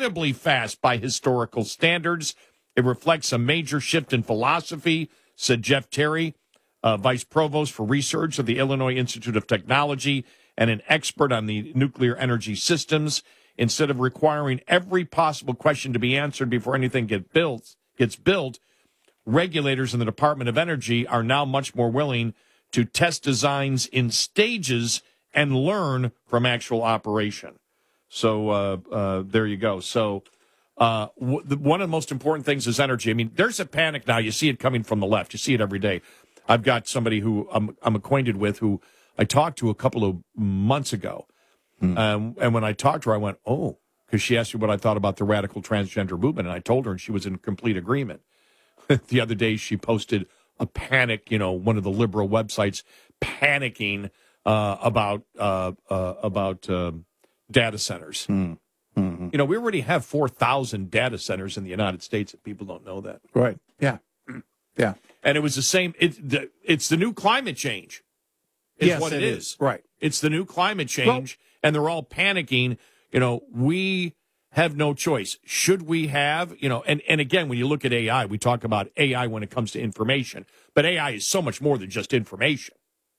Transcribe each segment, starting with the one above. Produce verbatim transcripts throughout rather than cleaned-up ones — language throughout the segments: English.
incredibly fast by historical standards. It reflects a major shift in philosophy, said Jeff Terry, uh, vice provost for research of the Illinois Institute of Technology and an expert on the nuclear energy systems. Instead of requiring every possible question to be answered before anything get built, gets built, regulators in the Department of Energy are now much more willing to test designs in stages and learn from actual operation. So uh, uh, there you go. So uh, w- the, one of the most important things is energy. I mean, there's a panic now. You see it coming from the left. You see it every day. I've got somebody who I'm, I'm acquainted with who I talked to a couple of months ago. Hmm. Um, and when I talked to her, I went, oh, because she asked me what I thought about the radical transgender movement. And I told her, and she was in complete agreement. The other day, she posted a panic, you know, one of the liberal websites panicking uh, about uh, uh, about uh, data centers. Hmm. Mm-hmm. You know, we already have four thousand data centers in the United States, and people don't know that. Right. Yeah. Yeah. And it was the same. It, the, it's the new climate change. Is yes, what it, it is. is. Right. It's the new climate change, well, and they're all panicking. You know, we have no choice. Should we have, you know, and, and again, when you look at A I, we talk about A I when it comes to information, but A I is so much more than just information.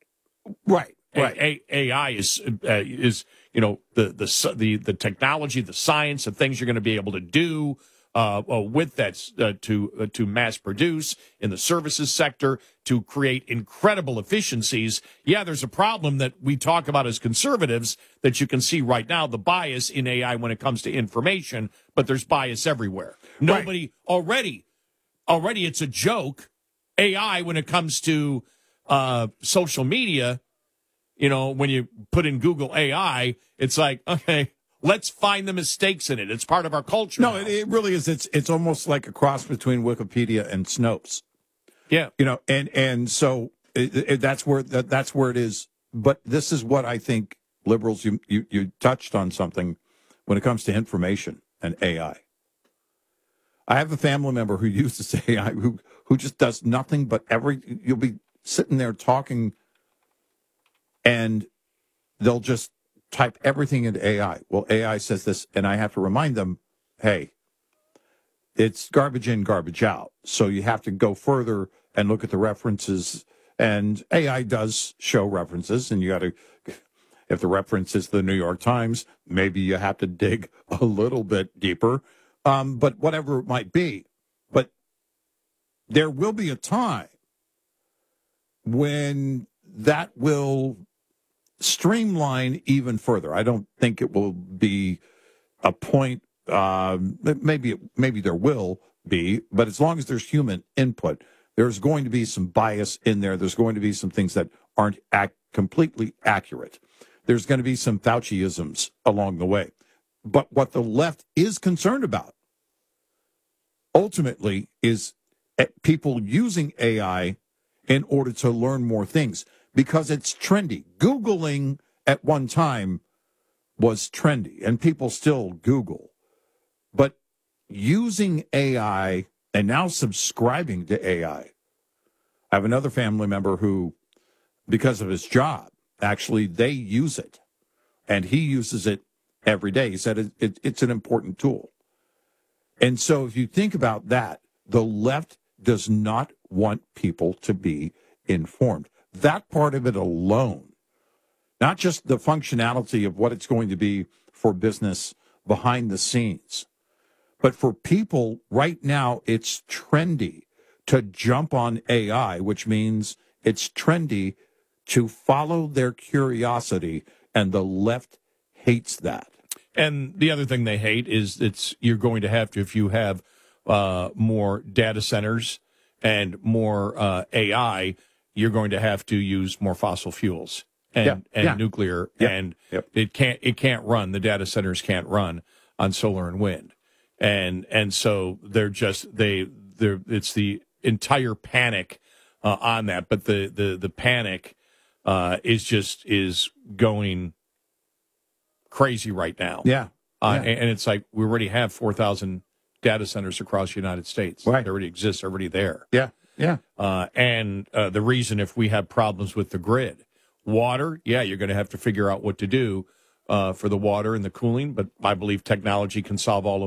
Right. A, Right. A, AI is, uh, is, you know, the, the, the, the technology, the science, the things you're going to be able to do uh, uh, with that uh, to, uh, to mass produce in the services sector, to create incredible efficiencies. Yeah, there's a problem that we talk about as conservatives that you can see right now, the bias in A I when it comes to information, but there's bias everywhere. Nobody right. already, already it's a joke. A I when it comes to uh, social media, you know, when you put in Google A I, it's like, okay, let's find the mistakes in it. It's part of our culture. No, it, it really is. It's it's almost like a cross between Wikipedia and Snopes. Yeah, you know, and and so it, it, that's where that, that's where it is. But this is what I think liberals. You, you you touched on something when it comes to information and A I. I have a family member who uses A I who who just does nothing but every. You'll be sitting there talking, and they'll just type everything into A I. Well, A I says this, and I have to remind them, hey, it's garbage in, garbage out. So you have to go further and look at the references. And A I does show references, and you got to, if the reference is the New York Times, maybe you have to dig a little bit deeper. Um, but whatever it might be. But there will be a time when that will streamline even further. I don't think it will be a point. Um, maybe maybe there will be, but as long as there's human input, there's going to be some bias in there. There's going to be some things that aren't ac- completely accurate. There's going to be some Fauciisms along the way. But what the left is concerned about ultimately is people using A I in order to learn more things because it's trendy. Googling at one time was trendy, and people still Google. But using A I and now subscribing to A I. I have another family member who, because of his job, actually, they use it. And he uses it every day. He said it, it, it's an important tool. And so if you think about that, the left does not want people to be informed. That part of it alone, not just the functionality of what it's going to be for business behind the scenes, but for people right now, it's trendy to jump on A I, which means it's trendy to follow their curiosity, and the left hates that. And the other thing they hate is it's you're going to have to, if you have uh, more data centers and more uh, A I, you're going to have to use more fossil fuels and, yeah, and yeah. nuclear, yep. and yep. it can't it can't run. The data centers can't run on solar and wind, and and so they're just they they're it's the entire panic uh, on that. But the the the panic uh, is just is going crazy right now. Yeah. Uh, yeah. and, and it's like we already have four thousand data centers across the United States. Right. They already exist, already there. Yeah, yeah. Uh, and uh, the reason if we have problems with the grid, water, yeah, you're going to have to figure out what to do uh, for the water and the cooling, but I believe technology can solve all of